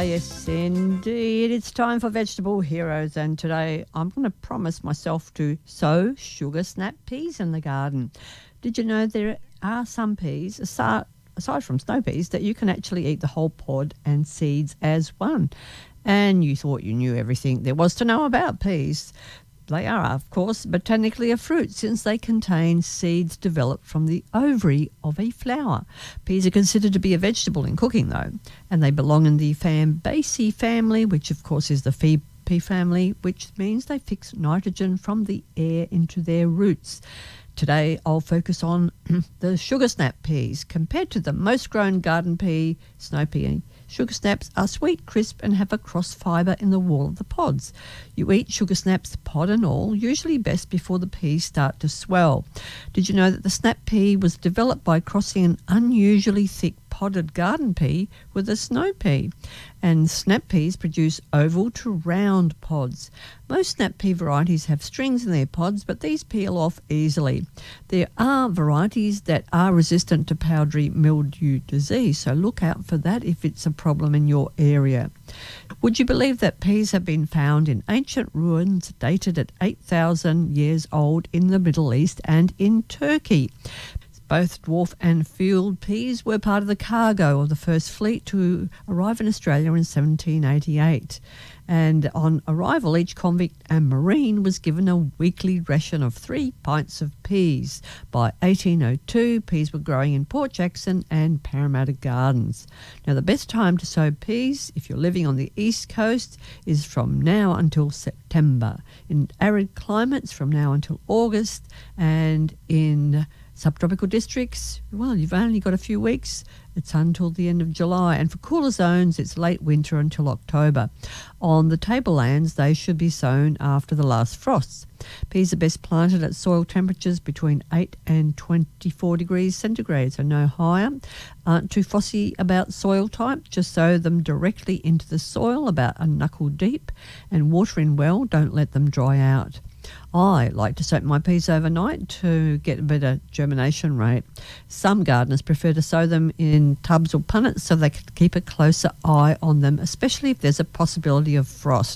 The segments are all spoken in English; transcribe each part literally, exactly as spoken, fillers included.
yes, indeed. It's time for Vegetable Heroes, and today I'm going to promise myself to sow sugar snap peas in the garden. Did you know there are some peas, aside, aside from snow peas, that you can actually eat the whole pod and seeds as one? And you thought you knew everything there was to know about peas. They are, of course, botanically a fruit since they contain seeds developed from the ovary of a flower. Peas are considered to be a vegetable in cooking, though, and they belong in the Fambaceae family, which, of course, is the pea pea family, which means they fix nitrogen from the air into their roots. Today, I'll focus on the sugar snap peas. Compared to the most grown garden pea, snow pea, sugar snaps are sweet, crisp, and have a cross fibre in the wall of the pods. You eat sugar snaps, pod and all, usually best before the peas start to swell. Did you know that the snap pea was developed by crossing an unusually thick podded garden pea with a snow pea? And snap peas produce oval to round pods. Most snap pea varieties have strings in their pods, but these peel off easily. There are varieties that are resistant to powdery mildew disease, so look out for that if it's a problem in your area. Would you believe that peas have been found in ancient ruins dated at eight thousand years old in the Middle East and in Turkey? Both dwarf and field peas were part of the cargo of the first fleet to arrive in Australia in seventeen eighty-eight. And on arrival, each convict and marine was given a weekly ration of three pints of peas. By eighteen oh two, peas were growing in Port Jackson and Parramatta Gardens. Now, the best time to sow peas, if you're living on the east coast, is from now until September. In arid climates, from now until August, and in subtropical districts, well, you've only got a few weeks. It's until the end of July. And for cooler zones, it's late winter until October. On the tablelands, they should be sown after the last frosts. Peas are best planted at soil temperatures between eight and twenty-four degrees centigrade, so no higher. Aren't too fussy about soil type. Just sow them directly into the soil about a knuckle deep and water in well. Don't let them dry out. I like to soak my peas overnight to get a better germination rate. Some gardeners prefer to sow them in tubs or punnets so they can keep a closer eye on them, especially if there's a possibility of frost.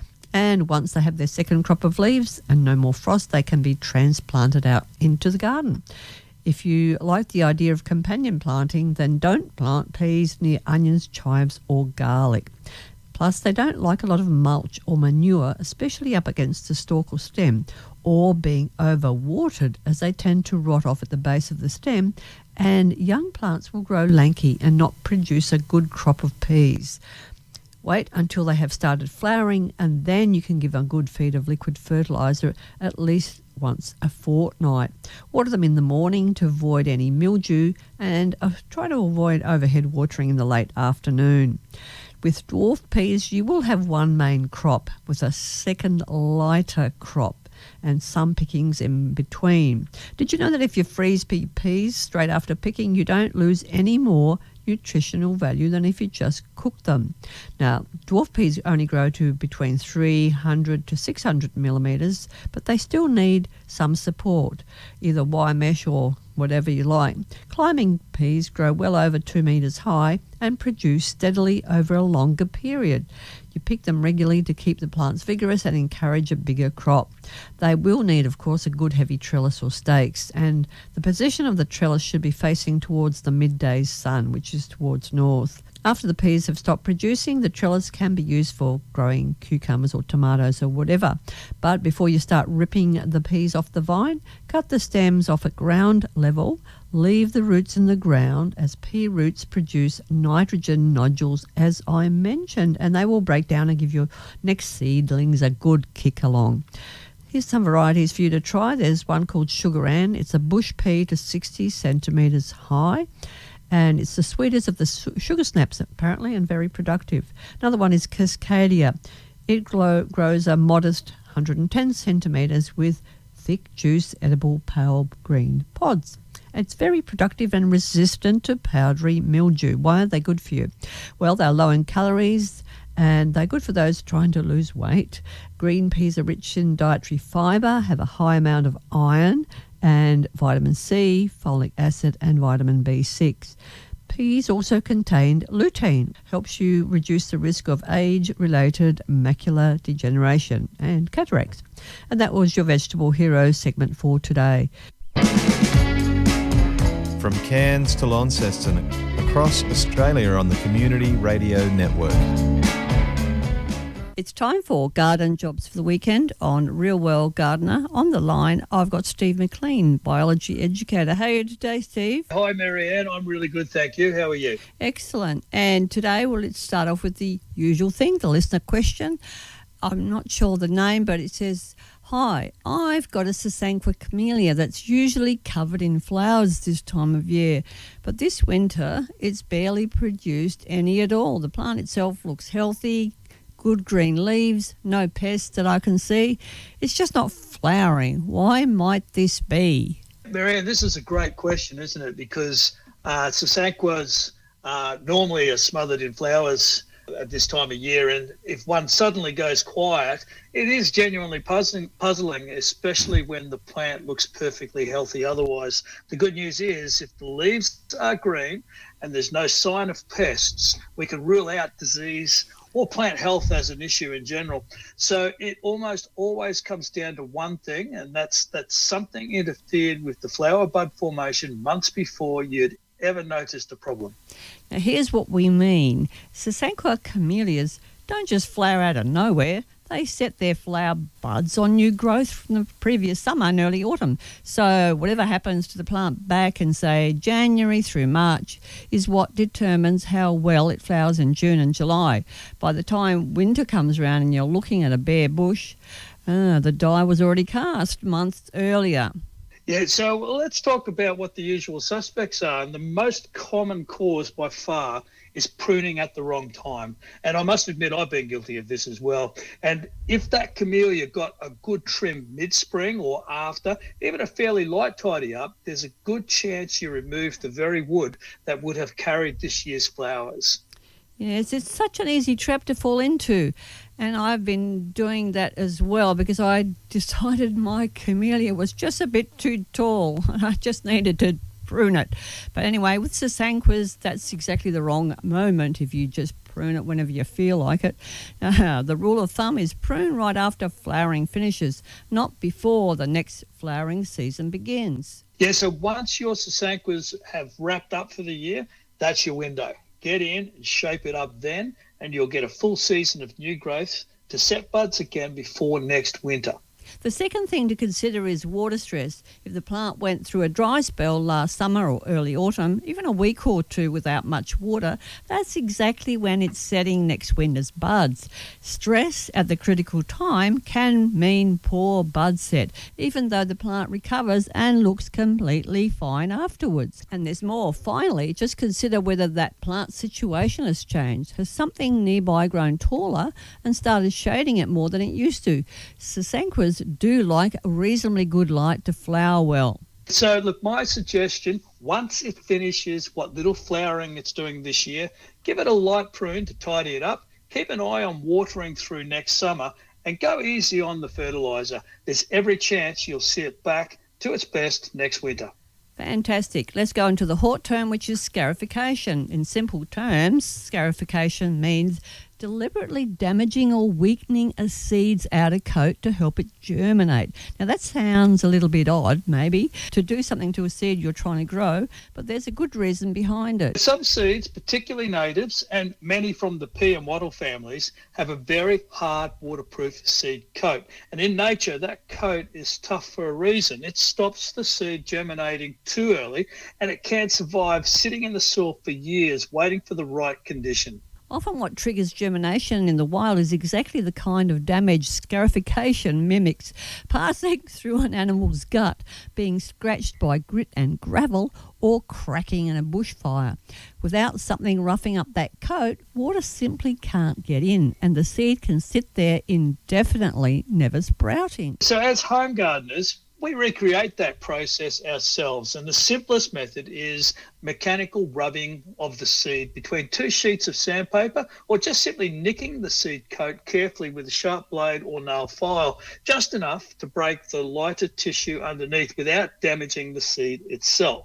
And once they have their second crop of leaves and no more frost, they can be transplanted out into the garden. If you like the idea of companion planting, then don't plant peas near onions, chives or garlic. Plus, they don't like a lot of mulch or manure, especially up against the stalk or stem, or being overwatered, as they tend to rot off at the base of the stem, and young plants will grow lanky and not produce a good crop of peas. Wait until they have started flowering, and then you can give a good feed of liquid fertiliser at least once a fortnight. Water them in the morning to avoid any mildew, and uh, try to avoid overhead watering in the late afternoon. With dwarf peas, you will have one main crop with a second lighter crop and some pickings in between. Did you know that if you freeze peas straight after picking, you don't lose any more nutritional value than if you just cook them? Now, dwarf peas only grow to between three hundred to six hundred millimetres, but they still need some support, either wire mesh or whatever you like. Climbing peas grow well over two metres high and produce steadily over a longer period. You pick them regularly to keep the plants vigorous and encourage a bigger crop. They will need, of course, a good heavy trellis or stakes, and the position of the trellis should be facing towards the midday sun, which is towards north. After the peas have stopped producing, the trellis can be used for growing cucumbers or tomatoes or whatever. But before you start ripping the peas off the vine, cut the stems off at ground level. Leave the roots in the ground, as pea roots produce nitrogen nodules, as I mentioned, and they will break down and give your next seedlings a good kick along. Here's some varieties for you to try. There's one called Sugar Ann. It's a bush pea to sixty centimetres high, and it's the sweetest of the sugar snaps, apparently, and very productive. Another one is Cascadia. It glow, grows a modest one hundred ten centimetres with thick, juice, edible, pale green pods. It's very productive and resistant to powdery mildew. Why are they good for you? Well, they're low in calories and they're good for those trying to lose weight. Green peas are rich in dietary fibre, have a high amount of iron and vitamin C, folic acid and vitamin B six. Peas also contained lutein, helps you reduce the risk of age-related macular degeneration and cataracts. And that was your Vegetable Hero segment for today. From Cairns to Launceston, across Australia on the Community Radio Network. It's time for Garden Jobs for the Weekend on Real World Gardener. On the line, I've got Steve McLean, biology educator. How are you today, Steve? Hi, Marianne. I'm really good, thank you. How are you? Excellent. And today, well, let's start off with the usual thing, the listener question. I'm not sure the name, but it says, hi, I've got a Sasanqua camellia that's usually covered in flowers this time of year, but this winter it's barely produced any at all. The plant itself looks healthy, good green leaves, no pests that I can see. It's just not flowering. Why might this be? Marianne, this is a great question, isn't it? Because uh, Sasanquas uh, normally are smothered in flowers at this time of year, and if one suddenly goes quiet, it is genuinely puzzling, puzzling, especially when the plant looks perfectly healthy otherwise. The good news is if the leaves are green and there's no sign of pests, we can rule out disease or plant health as an issue in general. So it almost always comes down to one thing, and that's that something interfered with the flower bud formation months before you'd ever noticed a problem. Now here's what we mean. Sasanqua camellias don't just flower out of nowhere. They set their flower buds on new growth from the previous summer and early autumn. So whatever happens to the plant back in, say, January through March is what determines how well it flowers in June and July. By the time winter comes around and you're looking at a bare bush, uh, the die was already cast months earlier. Yeah, so let's talk about what the usual suspects are. And the most common cause by far is pruning at the wrong time. And I must admit, I've been guilty of this as well. And if that camellia got a good trim mid-spring or after, even a fairly light tidy up, there's a good chance you removed the very wood that would have carried this year's flowers. Yes, it's such an easy trap to fall into. And I've been doing that as well because I decided my camellia was just a bit too tall. I just needed to prune it. But anyway, with Sasanquas, that's exactly the wrong moment if you just prune it whenever you feel like it. Uh, the rule of thumb is prune right after flowering finishes, not before the next flowering season begins. Yeah, so once your Sasanquas have wrapped up for the year, that's your window. Get in and shape it up then, and you'll get a full season of new growth to set buds again before next winter. The second thing to consider is water stress. If the plant went through a dry spell last summer or early autumn, even a week or two without much water, that's exactly when it's setting next winter's buds. Stress at the critical time can mean poor bud set, even though the plant recovers and looks completely fine afterwards. And there's more. Finally, just consider whether that plant situation has changed. Has something nearby grown taller and started shading it more than it used to? Sasanquas do like a reasonably good light to flower well. So look, my suggestion, once it finishes what little flowering it's doing this year, give it a light prune to tidy it up, keep an eye on watering through next summer, and go easy on the fertiliser. There's every chance you'll see it back to its best next winter. Fantastic. Let's go into the hot term, which is scarification. In simple terms, scarification means deliberately damaging or weakening a seed's outer coat to help it germinate. Now, that sounds a little bit odd, maybe, to do something to a seed you're trying to grow, but there's a good reason behind it. Some seeds, particularly natives and many from the pea and wattle families, have a very hard waterproof seed coat. And in nature, that coat is tough for a reason. It stops the seed germinating too early, and it can survive sitting in the soil for years waiting for the right condition. Often what triggers germination in the wild is exactly the kind of damage scarification mimics, passing through an animal's gut, being scratched by grit and gravel, or cracking in a bushfire. Without something roughing up that coat, water simply can't get in, and the seed can sit there indefinitely, never sprouting. So as home gardeners, we recreate that process ourselves, and the simplest method is mechanical rubbing of the seed between two sheets of sandpaper, or just simply nicking the seed coat carefully with a sharp blade or nail file, just enough to break the lighter tissue underneath without damaging the seed itself.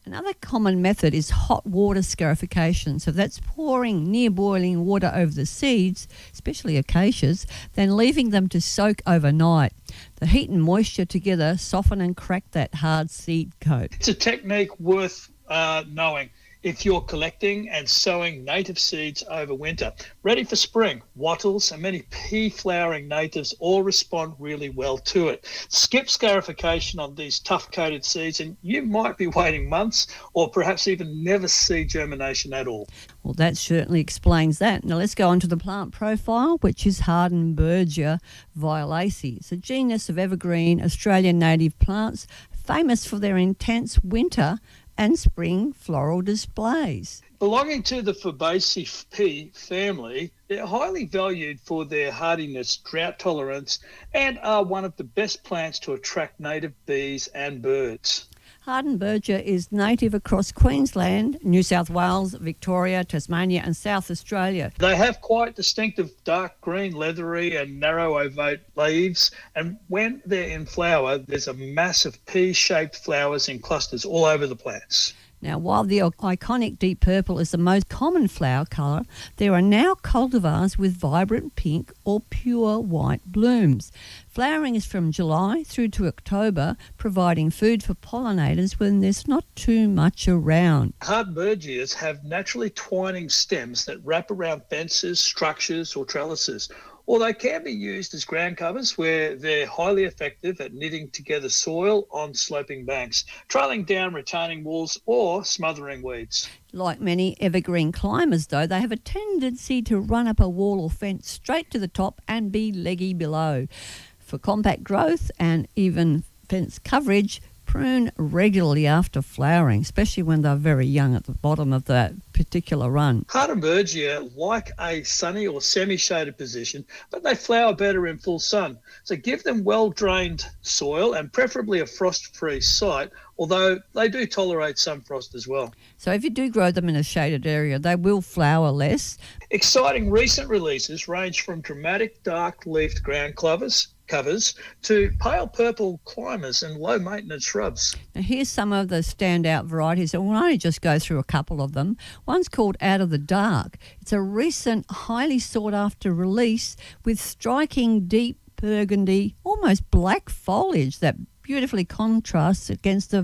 Another common method is hot water scarification. So that's pouring near boiling water over the seeds, especially acacias, then leaving them to soak overnight. The heat and moisture together soften and crack that hard seed coat. It's a technique worth uh, knowing if you're collecting and sowing native seeds over winter. Ready for spring, wattles and many pea-flowering natives all respond really well to it. Skip scarification on these tough-coated seeds and you might be waiting months or perhaps even never see germination at all. Well, that certainly explains that. Now let's go on to the plant profile, which is Hardenbergia violacea. It's a genus of evergreen Australian native plants famous for their intense winter and spring floral displays. Belonging to the Fabaceae pea family, they're highly valued for their hardiness, drought tolerance, and are one of the best plants to attract native bees and birds. Hardenbergia is native across Queensland, New South Wales, Victoria, Tasmania and South Australia. They have quite distinctive dark green, leathery and narrow ovate leaves, and when they're in flower, there's a massive pea-shaped flowers in clusters all over the plants. Now, while the iconic deep purple is the most common flower colour, there are now cultivars with vibrant pink or pure white blooms. Flowering is from July through to October, providing food for pollinators when there's not too much around. Hardenbergias have naturally twining stems that wrap around fences, structures or trellises, or they can be used as ground covers where they're highly effective at knitting together soil on sloping banks, trailing down retaining walls or smothering weeds. Like many evergreen climbers, though, they have a tendency to run up a wall or fence straight to the top and be leggy below. For compact growth and even fence coverage, prune regularly after flowering, especially when they're very young at the bottom of that particular run. Hardenbergia like a sunny or semi-shaded position, but they flower better in full sun. So give them well-drained soil and preferably a frost-free site, although they do tolerate some frost as well. So if you do grow them in a shaded area, they will flower less. Exciting recent releases range from dramatic dark-leafed ground clovers, covers to pale purple climbers and low maintenance shrubs. Now here's some of the standout varieties, and we'll only just go through a couple of them. One's called Out of the Dark. It's a recent, highly sought after release with striking deep burgundy, almost black foliage that beautifully contrasts against the